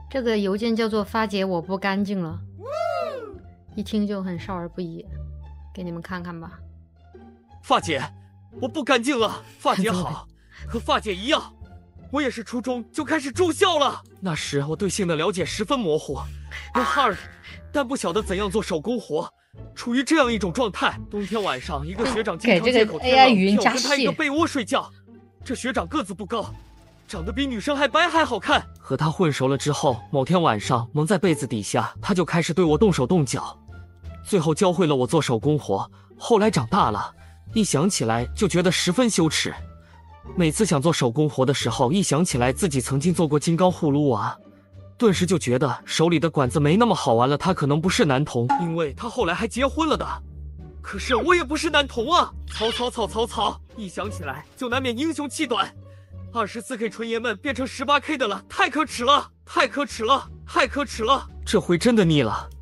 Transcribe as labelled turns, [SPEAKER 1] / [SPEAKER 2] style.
[SPEAKER 1] 这个邮件叫做发姐我不干净了，一听就很少儿不宜，给你们看看吧。
[SPEAKER 2] 发姐，我不干净了。发姐好，和发姐一样，我也是初中就开始住校了。那时我对性的了解十分模糊，有 hard， 但不晓得怎样做手工活，处于这样一种状态。冬天晚上，一个学长经常借口天冷，要跟他一个被窝睡觉。这学长个子不高，长得比女生还白还好看。和他混熟了之后，某天晚上蒙在被子底下，他就开始对我动手动脚，最后教会了我做手工活。后来长大了，一想起来就觉得十分羞耻。每次想做手工活的时候，一想起来自己曾经做过金刚葫芦娃，顿时就觉得手里的管子没那么好玩了。他可能不是男童，因为他后来还结婚了的。可是我也不是男童啊！曹，一想起来就难免英雄气短。24K 纯爷们变成18K 的了，太可耻了！这回真的腻了。